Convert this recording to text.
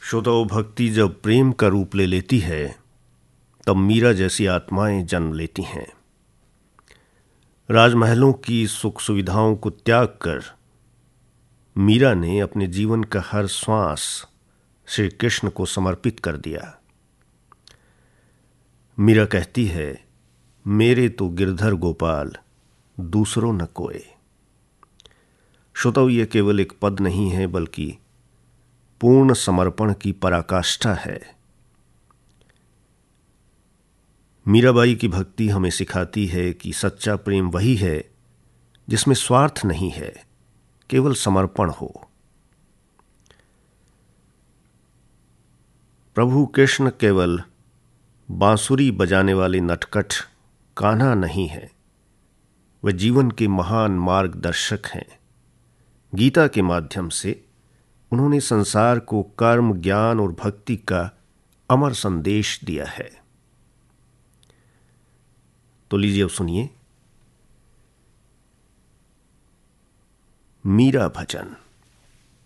श्रोताओ, भक्ति जब प्रेम का रूप ले लेती है तब मीरा जैसी आत्माएं जन्म लेती हैं। राजमहलों की सुख सुविधाओं को त्याग कर मीरा ने अपने जीवन का हर श्वास श्री कृष्ण को समर्पित कर दिया। मीरा कहती है, मेरे तो गिरधर गोपाल दूसरों न कोय। श्रोताओ, ये केवल एक पद नहीं है बल्कि पूर्ण समर्पण की पराकाष्ठा है। मीराबाई की भक्ति हमें सिखाती है कि सच्चा प्रेम वही है जिसमें स्वार्थ नहीं है, केवल समर्पण हो। प्रभु कृष्ण केवल बांसुरी बजाने वाले नटखट कान्हा नहीं है, वे जीवन के महान मार्गदर्शक हैं। गीता के माध्यम से उन्होंने संसार को कर्म, ज्ञान और भक्ति का अमर संदेश दिया है। तो लीजिए अब सुनिए मीरा भजन।